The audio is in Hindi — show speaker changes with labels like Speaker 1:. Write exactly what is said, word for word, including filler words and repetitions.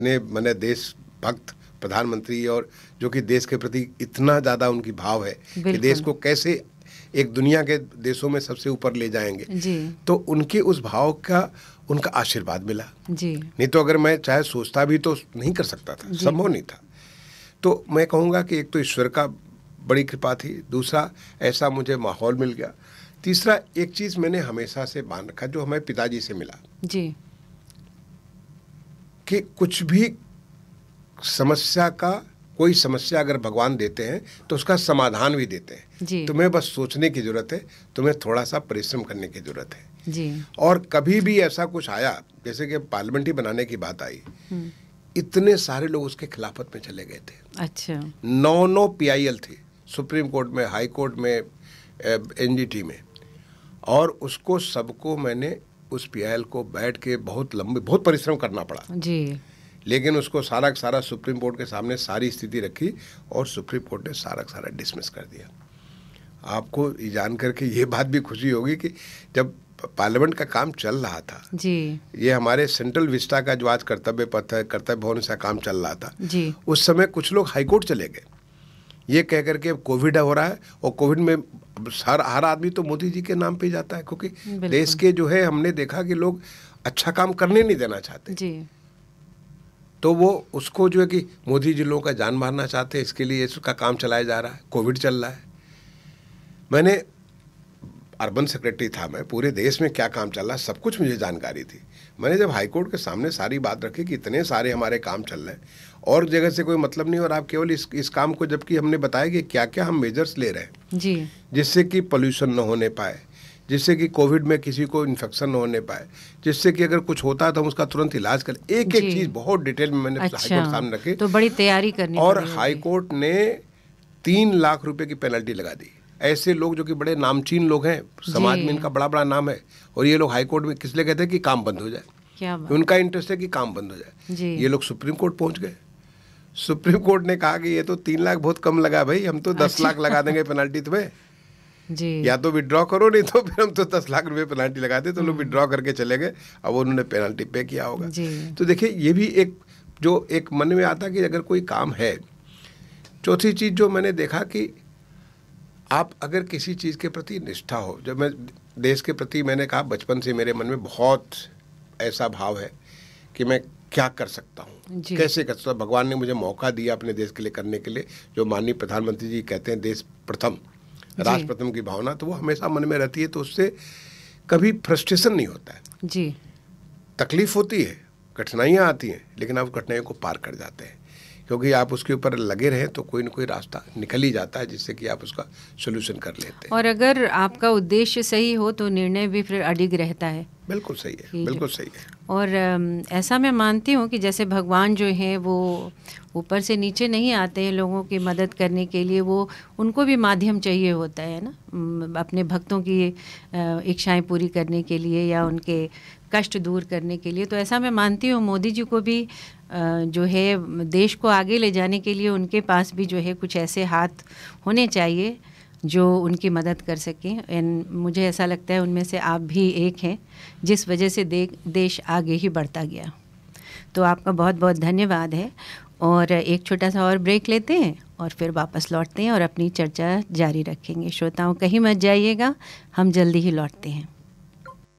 Speaker 1: ने मैंने देशभक्त प्रधानमंत्री और जो कि देश के प्रति इतना ज़्यादा उनकी भाव है कि देश को कैसे एक दुनिया के देशों में सबसे ऊपर ले जाएंगे जी। तो उनके उस भाव का उनका आशीर्वाद मिला जी। नहीं तो अगर मैं चाहे सोचता भी तो नहीं कर सकता था, संभव नहीं था। तो मैं कहूँगा कि एक तो ईश्वर का बड़ी कृपा थी, दूसरा ऐसा मुझे माहौल मिल गया, तीसरा एक चीज़ मैंने हमेशा से मान रखा जो हमें पिताजी से मिला जी, कि कुछ भी समस्या का कोई समस्या अगर भगवान देते हैं तो उसका समाधान भी देते हैं जी। तुम्हें बस सोचने की जरूरत है, तुम्हें थोड़ा सा परिश्रम करने की जरूरत है जी। और कभी भी ऐसा कुछ आया, जैसे कि पार्लियामेंट बनाने की बात आई, इतने सारे लोग उसके खिलाफत में चले गए थे। अच्छा। नौ नौ पीआईएल थे सुप्रीम कोर्ट में, हाई कोर्ट में, एनजीटी में, और उसको सबको मैंने उस पीआईएल को बैठ के बहुत लंबे बहुत परिश्रम करना पड़ा जी। लेकिन उसको सारा सारा सुप्रीम कोर्ट के सामने सारी स्थिति रखी और सुप्रीम कोर्ट ने सारा सारा डिसमिस कर दिया। आपको ये जान करके ये बात भी खुशी होगी कि जब पार्लियामेंट का काम चल रहा था जी, ये हमारे सेंट्रल विस्टा का जो आज कर्तव्य पथ है, कर्तव्य भवन से काम चल रहा था जी, उस समय कुछ लोग हाईकोर्ट चले गए ये कह करके कोविड हो रहा है, और कोविड में हर हर आदमी तो मोदी जी के नाम पे जाता है, क्योंकि देश के जो है हमने देखा कि लोग अच्छा काम करने नहीं देना चाहते जी। तो वो उसको जो है कि मोदी जी लोगों का जान मारना चाहते हैं, इसके लिए इसका काम चलाया जा रहा है, कोविड चल रहा है। मैंने अर्बन सेक्रेटरी था, मैं पूरे देश में क्या काम चल रहा है सब कुछ मुझे जानकारी थी। मैंने जब हाईकोर्ट के सामने सारी बात रखी कि इतने सारे हमारे काम चल रहे हैं और जगह से कोई मतलब नहीं, और आप केवल इस इस काम को, जबकि हमने बताया कि क्या क्या हम मेजर्स ले रहे हैं जी, जिससे कि पोल्यूशन न होने पाए, जिससे कि कोविड में किसी को इन्फेक्शन न होने पाए, जिससे कि अगर कुछ होता है तो हम उसका तुरंत इलाज करें। एक एक चीज़ बहुत डिटेल में मैंने अच्छा, हाईकोर्ट सामने रखी, तो बड़ी तैयारी करनी, और हाईकोर्ट ने तीन लाख रुपए की पेनल्टी लगा दी। ऐसे लोग जो कि बड़े नामचीन लोग हैं, समाज में इनका बड़ा बड़ा नाम है, और ये लोग हाईकोर्ट में किस लिए कहते हैं कि काम बंद हो जाए, क्या उनका इंटरेस्ट है कि काम बंद हो जाए। ये लोग सुप्रीम कोर्ट पहुंच गए। सुप्रीम कोर्ट ने कहा कि ये तो तीन लाख बहुत कम लगा भाई, हम तो दस लाख लगा देंगे पेनल्टी तुम्हें जी, या तो विड्रॉ करो, नहीं तो फिर हम तो दस लाख रुपए पेनल्टी लगाते। तो लोग विड्रॉ करके चले गए, अब उन्होंने पेनल्टी पे किया होगा। तो देखिए ये भी एक जो एक मन में आता कि अगर कोई काम है। चौथी चीज़ जो मैंने देखा कि आप अगर किसी चीज़ के प्रति निष्ठा हो, जब मैं देश के प्रति, मैंने कहा बचपन से मेरे मन में बहुत ऐसा भाव है कि मैं क्या कर सकता हूँ, कैसे कर सकता हूँ। भगवान ने मुझे मौका दिया अपने देश के लिए करने के लिए, जो माननीय प्रधानमंत्री जी कहते हैं देश प्रथम, राष्ट्र प्रथम की भावना, तो वो हमेशा मन में रहती है। तो उससे कभी फ्रस्ट्रेशन नहीं होता है जी, तकलीफ होती है, कठिनाइयाँ आती हैं, लेकिन आप कठिनाइयों को पार कर जाते हैं, क्योंकि आप उसके ऊपर लगे रहें तो कोई ना कोई रास्ता निकल ही जाता है, जिससे कि आप उसका सोल्यूशन कर लेते हैं।
Speaker 2: और अगर आपका उद्देश्य सही हो तो निर्णय भी फिर अडिग रहता है।
Speaker 1: बिल्कुल सही है, बिल्कुल सही है।
Speaker 2: और ऐसा मैं मानती हूँ कि जैसे भगवान जो हैं वो ऊपर से नीचे नहीं आते हैं लोगों की मदद करने के लिए, वो उनको भी माध्यम चाहिए होता है ना, अपने भक्तों की इच्छाएं पूरी करने के लिए या उनके कष्ट दूर करने के लिए। तो ऐसा मैं मानती हूँ मोदी जी को भी जो है देश को आगे ले जाने के लिए उनके पास भी जो है कुछ ऐसे हाथ होने चाहिए जो उनकी मदद कर सकें। एंड मुझे ऐसा लगता है उनमें से आप भी एक हैं, जिस वजह से दे, देश आगे ही बढ़ता गया। तो आपका बहुत बहुत धन्यवाद है। और एक छोटा सा और ब्रेक लेते हैं और फिर वापस लौटते हैं और अपनी चर्चा जारी रखेंगे। श्रोताओं कहीं मत जाइएगा, हम जल्दी ही लौटते हैं।